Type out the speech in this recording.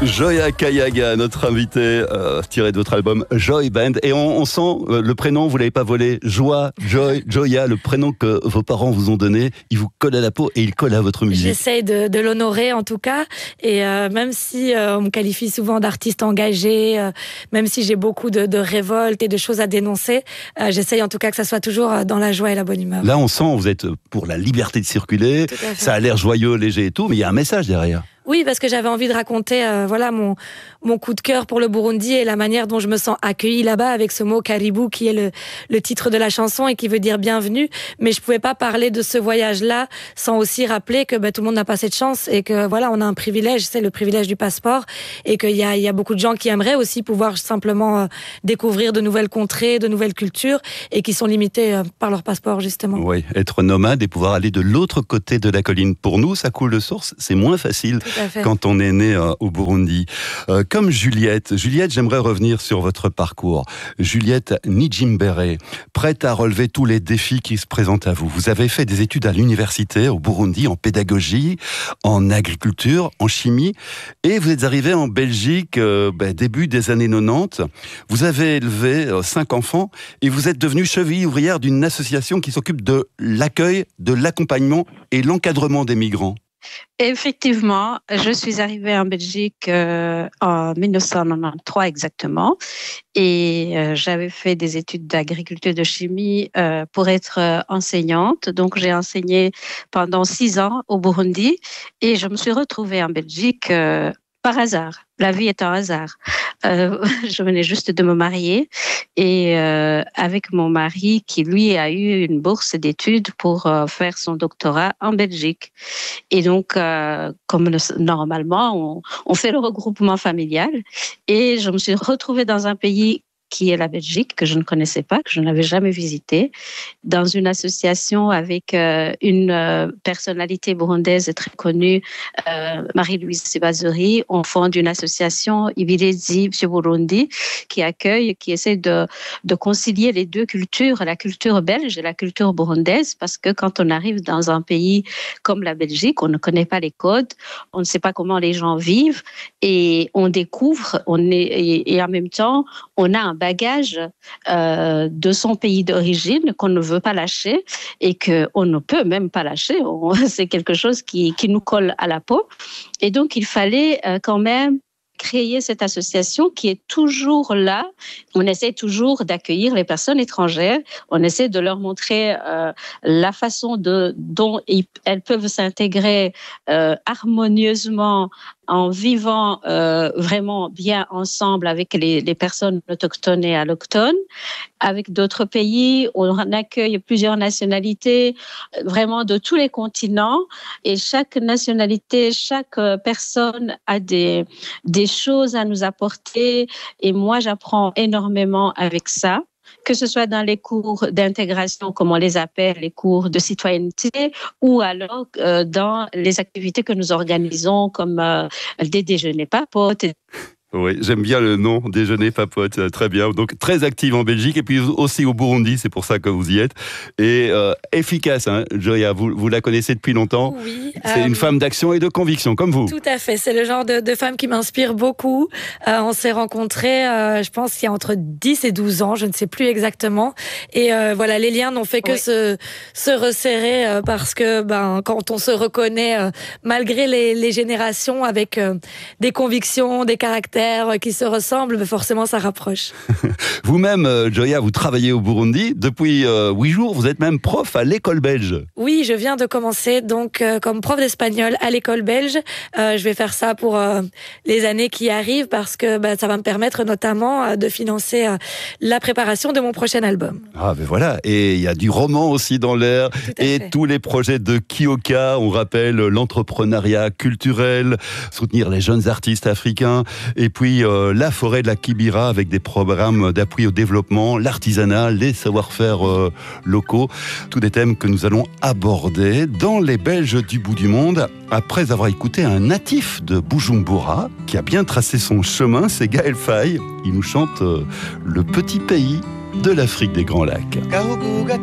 Joya Kayaga, notre invité, tiré de votre album Joy Band. Et on sent le prénom, vous l'avez pas volé. Joie, Joy, Joya, le prénom que vos parents vous ont donné, il vous colle à la peau et il colle à votre musique. J'essaye de l'honorer en tout cas. Et même si on me qualifie souvent d'artiste engagé, même si j'ai beaucoup de révoltes et de choses à dénoncer, j'essaye en tout cas que ça soit toujours dans la joie et la bonne humeur. Là, on sent, vous êtes pour la liberté de circuler. Ça a l'air joyeux, léger et tout, mais il y a un message derrière. Oui, parce que j'avais envie de raconter mon coup de cœur pour le Burundi et la manière dont je me sens accueillie là-bas avec ce mot Karibu qui est le titre de la chanson et qui veut dire bienvenue. Mais je pouvais pas parler de ce voyage-là sans aussi rappeler que tout le monde n'a pas cette chance et que on a un privilège, c'est le privilège du passeport et qu'il y a beaucoup de gens qui aimeraient aussi pouvoir simplement découvrir de nouvelles contrées, de nouvelles cultures et qui sont limités par leur passeport justement. Oui, être nomade et pouvoir aller de l'autre côté de la colline. Pour nous, ça coule de source, c'est moins facile quand on est né au Burundi. Comme Juliette, j'aimerais revenir sur votre parcours. Juliette Nijimbere, prête à relever tous les défis qui se présentent à vous. Vous avez fait des études à l'université au Burundi, en pédagogie, en agriculture, en chimie, et vous êtes arrivée en Belgique début des années 90. Vous avez élevé 5 enfants et vous êtes devenue cheville ouvrière d'une association qui s'occupe de l'accueil, de l'accompagnement et l'encadrement des migrants. Effectivement, je suis arrivée en Belgique en 1993 exactement et j'avais fait des études d'agriculture de chimie pour être enseignante. Donc j'ai enseigné pendant 6 ans au Burundi et je me suis retrouvée en Belgique par hasard. La vie est un hasard. Je venais juste de me marier et avec mon mari qui lui a eu une bourse d'études pour faire son doctorat en Belgique. Et donc, comme normalement, on fait le regroupement familial et je me suis retrouvée dans un pays qui est la Belgique, que je ne connaissais pas, que je n'avais jamais visité, dans une association avec une personnalité burundaise très connue, Marie-Louise Sebazuri. On fonde une association, Ibilezi Burundi, qui accueille, qui essaie de concilier les deux cultures, la culture belge et la culture burundaise, parce que quand on arrive dans un pays comme la Belgique, on ne connaît pas les codes, on ne sait pas comment les gens vivent, et on découvre, et en même temps, on a un bagage de son pays d'origine qu'on ne veut pas lâcher et qu'on ne peut même pas lâcher. C'est quelque chose qui nous colle à la peau. Et donc, il fallait quand même créer cette association qui est toujours là. On essaie toujours d'accueillir les personnes étrangères. On essaie de leur montrer la façon dont elles peuvent s'intégrer harmonieusement en vivant vraiment bien ensemble avec les personnes autochtones et allochtones. Avec d'autres pays, on accueille plusieurs nationalités, vraiment de tous les continents. Et chaque nationalité, chaque personne a des choses à nous apporter. Et moi, j'apprends énormément avec ça. Que ce soit dans les cours d'intégration, comme on les appelle, les cours de citoyenneté, ou alors dans les activités que nous organisons, comme des déjeuners papotes. Oui, j'aime bien le nom, déjeuner papote, très bien. Donc très active en Belgique et puis aussi au Burundi, c'est pour ça que vous y êtes. Et efficace, hein, Joya, vous la connaissez depuis longtemps. Oui. C'est une femme d'action et de conviction, comme vous. Tout à fait, c'est le genre de femme qui m'inspire beaucoup. On s'est rencontrés, je pense, il y a entre 10 et 12 ans, je ne sais plus exactement. Et les liens n'ont fait que se resserrer parce que quand on se reconnaît, malgré les générations, avec des convictions, des caractères, qui se ressemblent, mais forcément ça rapproche. Vous-même, Joya, vous travaillez au Burundi. Depuis 8 jours, vous êtes même prof à l'école belge. Oui, je viens de commencer donc comme prof d'espagnol à l'école belge. Je vais faire ça pour les années qui arrivent parce que ça va me permettre notamment de financer la préparation de mon prochain album. Ah ben voilà, et il y a du roman aussi dans l'air et tous les projets de Kioka, on rappelle l'entrepreneuriat culturel, soutenir les jeunes artistes africains. Et puis la forêt de la Kibira avec des programmes d'appui au développement, l'artisanat, les savoir-faire locaux. Tous des thèmes que nous allons aborder dans les Belges du bout du monde. Après avoir écouté un natif de Bujumbura qui a bien tracé son chemin, c'est Gaël Faye. Il nous chante Le petit pays de l'Afrique des Grands Lacs.